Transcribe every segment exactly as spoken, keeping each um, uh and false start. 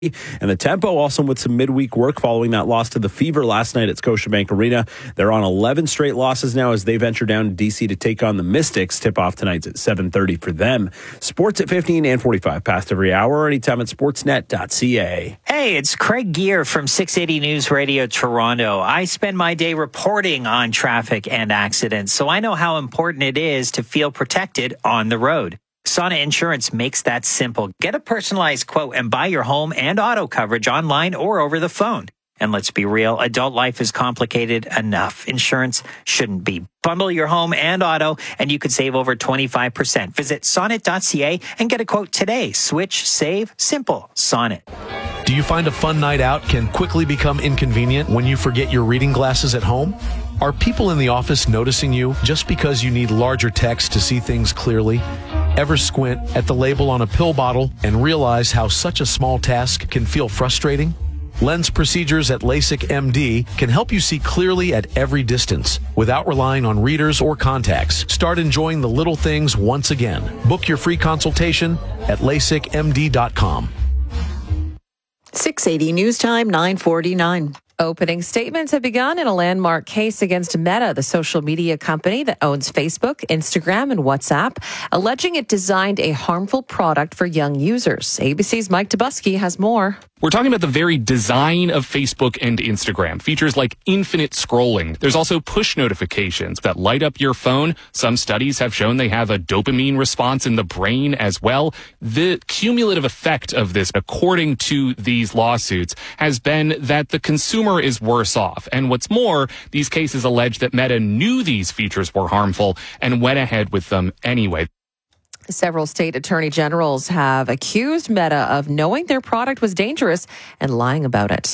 And the Tempo also with some midweek work following that loss to the Fever last night at Scotiabank Arena. They're on eleven straight losses now as they venture down to D C to take on the Mystics. Tip-off tonight's at seven thirty for them. Sports at fifteen and forty-five past every hour, anytime at sportsnet dot c a. Hey, it's Craig Gear from six eighty News Radio Toronto. I spend my day reporting on traffic and accidents, so I know how important it is to feel protected on the road. Sonnet Insurance makes that simple. Get a personalized quote and buy your home and auto coverage online or over the phone. And let's be real, adult life is complicated enough. Insurance shouldn't be. Bundle your home and auto, and you could save over twenty-five percent. Visit sonnet dot c a and get a quote today. Switch, save, simple. Sonnet. Do you find a fun night out can quickly become inconvenient when you forget your reading glasses at home? Are people in the office noticing you just because you need larger text to see things clearly? Ever squint at the label on a pill bottle and realize how such a small task can feel frustrating? Lens procedures at LASIK M D can help you see clearly at every distance without relying on readers or contacts. Start enjoying the little things once again. Book your free consultation at lasik m d dot com. six eighty News Time, nine forty-nine. Opening statements have begun in a landmark case against Meta, the social media company that owns Facebook, Instagram, and WhatsApp, alleging it designed a harmful product for young users. A B C's Mike Dubusky has more. We're talking about the very design of Facebook and Instagram. Features like infinite scrolling. There's also push notifications that light up your phone. Some studies have shown they have a dopamine response in the brain as well. The cumulative effect of this, according to these lawsuits, has been that the consumer is worse off. And what's more, these cases allege that Meta knew these features were harmful and went ahead with them anyway. Several state attorney generals have accused Meta of knowing their product was dangerous and lying about it.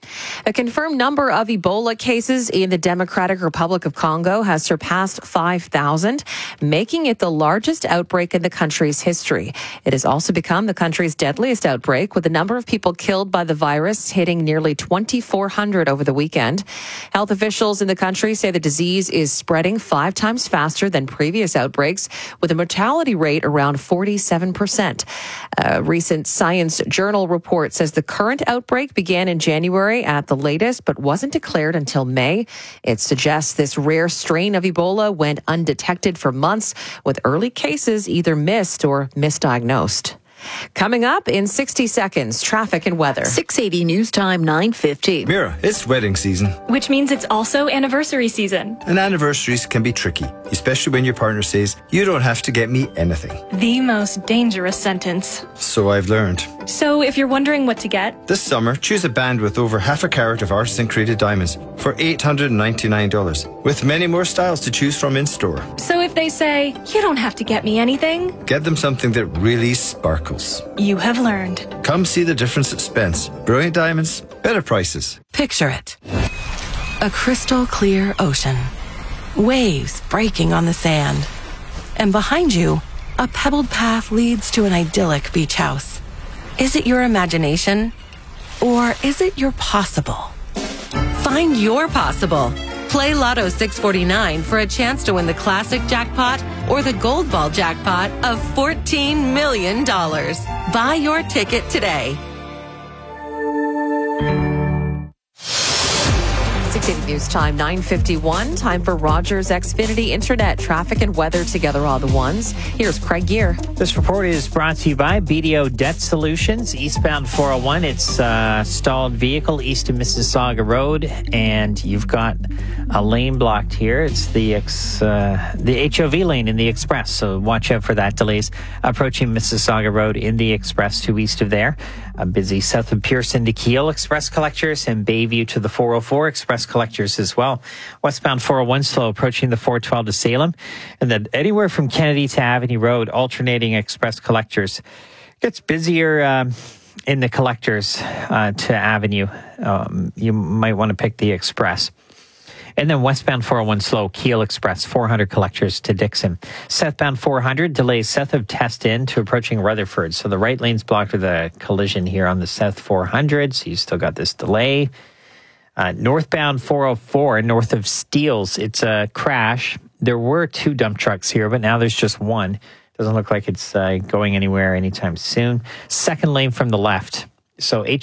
A confirmed number of Ebola cases in the Democratic Republic of Congo has surpassed five thousand, making it the largest outbreak in the country's history. It has also become the country's deadliest outbreak, with the number of people killed by the virus hitting nearly twenty-four hundred over the weekend. Health officials in the country say the disease is spreading five times faster than previous outbreaks, with a mortality rate around forty-seven percent. A recent Science Journal report says the current outbreak began in January at the latest, but wasn't declared until May. It suggests this rare strain of Ebola went undetected for months, with early cases either missed or misdiagnosed. Coming up in sixty seconds, traffic and weather. six eighty News Time, nine fifty. Mira, it's wedding season. Which means it's also anniversary season. And anniversaries can be tricky, especially when your partner says, "You don't have to get me anything." The most dangerous sentence. So I've learned. So if you're wondering what to get, this summer, choose a band with over half a carat of artisan created diamonds for eight hundred ninety-nine dollars, with many more styles to choose from in store. So if they say, "You don't have to get me anything," get them something that really sparkles. You have learned. Come see the difference at Spence. Brilliant diamonds, better prices. Picture it. A crystal clear ocean. Waves breaking on the sand. And behind you, a pebbled path leads to an idyllic beach house. Is it your imagination? Or is it your possible? Find your possible. Play Lotto six forty-nine for a chance to win the classic jackpot or the gold ball jackpot of fourteen million dollars. Buy your ticket today. six eighty News Time, nine fifty-one. Time for Rogers Xfinity Internet. Traffic and weather together all the ones. Here's Craig Gear. This report is brought to you by B D O Debt Solutions. Eastbound four oh one, it's a stalled vehicle east of Mississauga Road, and you've got a lane blocked here. It's the ex, uh, the H O V lane in the Express, so watch out for that. Delays approaching Mississauga Road in the Express to east of there. A busy south of Pearson to Kiel Express collectors, and Bayview to the four oh four Express collectors as well. Westbound four oh one slow approaching the four twelve to Salem, and then anywhere from Kennedy to Avenue Road, alternating Express collectors. Gets busier um, in the collectors uh, to Avenue. Um, you might want to pick the Express. And then westbound four oh one slow, Kiel Express, four hundred collectors to Dixon. Southbound four hundred, delays south of Teston to approaching Rutherford. So the right lane's blocked with a collision here on the South four hundred, so you still got this delay. Uh, northbound four oh four, north of Steeles, it's a crash. There were two dump trucks here, but now there's just one. Doesn't look like it's uh, going anywhere anytime soon. Second lane from the left So